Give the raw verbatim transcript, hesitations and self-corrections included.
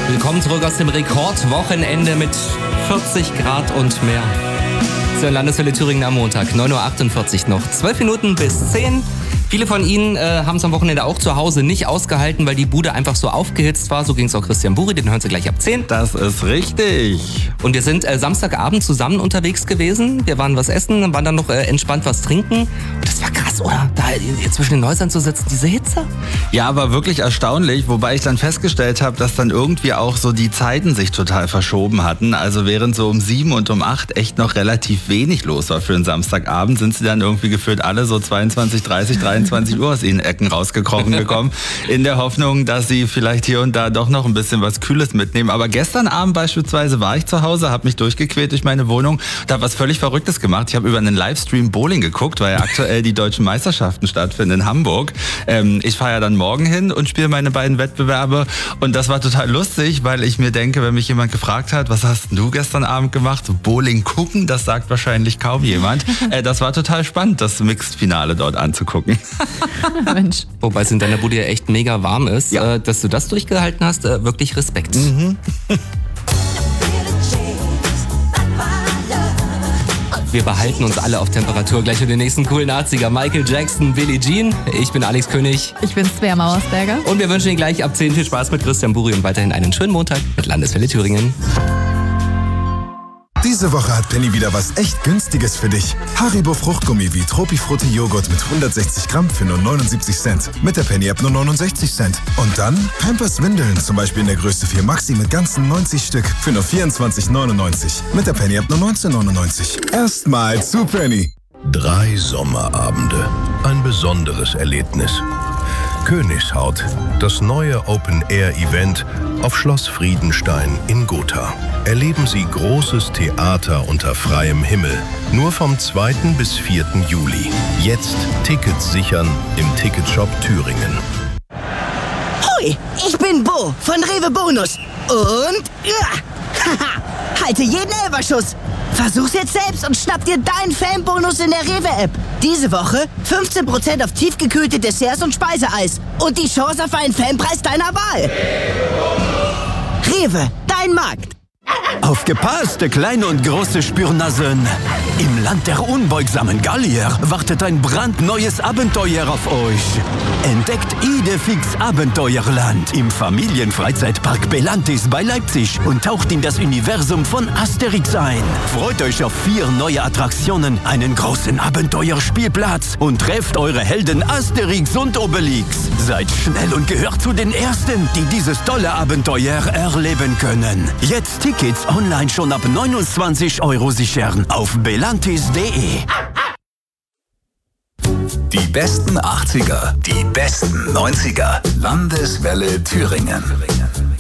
Willkommen zurück aus dem Rekordwochenende mit vierzig Grad und mehr. Zur Landeswelle Thüringen am Montag, neun Uhr achtundvierzig noch. zwölf Minuten bis zehn. Viele von Ihnen äh, haben es am Wochenende auch zu Hause nicht ausgehalten, weil die Bude einfach so aufgehitzt war. So ging es auch Christian Buri, den hören Sie gleich ab zehn. Das ist richtig. Und wir sind äh, Samstagabend zusammen unterwegs gewesen. Wir waren was essen, waren dann noch äh, entspannt was trinken. Und das war krass, oder? Da hier zwischen den Häusern zu sitzen, diese Hitze. Ja, war wirklich erstaunlich, wobei ich dann festgestellt habe, dass dann irgendwie auch so die Zeiten sich total verschoben hatten. Also während so um sieben und um acht echt noch relativ wenig los war für einen Samstagabend, sind sie dann irgendwie gefühlt alle so zweiundzwanzig, dreißig, dreiundzwanzig Uhr aus ihren Ecken rausgekrochen gekommen, in der Hoffnung, dass sie vielleicht hier und da doch noch ein bisschen was Kühles mitnehmen. Aber gestern Abend beispielsweise war ich zu Hause, habe mich durchgequält durch meine Wohnung und habe was völlig Verrücktes gemacht. Ich habe über einen Livestream Bowling geguckt, weil ja aktuell die deutschen Meisterschaften stattfinden in Hamburg. Ähm, ich fahre ja dann morgen hin und spiele meine beiden Wettbewerbe und das war total lustig, weil ich mir denke, wenn mich jemand gefragt hat, was hast du gestern Abend gemacht? So Bowling gucken, das sagt wahrscheinlich kaum jemand. Äh, das war total spannend, das Mixed-Finale dort anzugucken. Mensch. Wobei es in deiner Bude ja echt mega warm ist. Ja. Äh, dass du das durchgehalten hast, äh, wirklich Respekt. Mhm. Wir behalten uns alle auf Temperatur. Gleich mit den nächsten coolen achtziger. Michael Jackson, Billie Jean. Ich bin Alex König. Ich bin Svea Mauersberger. Und wir wünschen Ihnen gleich ab zehn viel Spaß mit Christian Buri und weiterhin einen schönen Montag mit Landeswelle Thüringen. Diese Woche hat Penny wieder was echt Günstiges für dich. Haribo Fruchtgummi wie Tropifrutti Joghurt mit hundertsechzig Gramm für nur neunundsiebzig Cent. Mit der Penny-App nur neunundsechzig Cent. Und dann Pampers Windeln, zum Beispiel in der Größe vier Maxi mit ganzen neunzig Stück für nur vierundzwanzig neunundneunzig. Mit der Penny-App nur neunzehn neunundneunzig. Erstmal zu Penny. Drei Sommerabende. Ein besonderes Erlebnis. Königshaut, das neue Open-Air-Event auf Schloss Friedenstein in Gotha. Erleben Sie großes Theater unter freiem Himmel. Nur vom zweiten bis vierten Juli. Jetzt Tickets sichern im Ticketshop Thüringen. Hoi, ich bin Bo von Rewe Bonus. Und ja, haha, halte jeden Elferschuss. Versuch's jetzt selbst und schnapp dir deinen Fanbonus in der Rewe-App. Diese Woche fünfzehn Prozent auf tiefgekühlte Desserts und Speiseeis. Und die Chance auf einen Fanpreis deiner Wahl. Rewe, dein Markt. Aufgepasst, kleine und große Spürnasen! Im Land der unbeugsamen Gallier wartet ein brandneues Abenteuer auf euch. Entdeckt Idefix Abenteuerland im Familienfreizeitpark Belantis bei Leipzig und taucht in das Universum von Asterix ein. Freut euch auf vier neue Attraktionen, einen großen Abenteuerspielplatz und trefft eure Helden Asterix und Obelix. Seid schnell und gehört zu den Ersten, die dieses tolle Abenteuer erleben können. Jetzt Tickets online schon ab neunundzwanzig Euro sichern auf belantis punkt de. Die besten achtziger, die besten neunziger. Landeswelle Thüringen.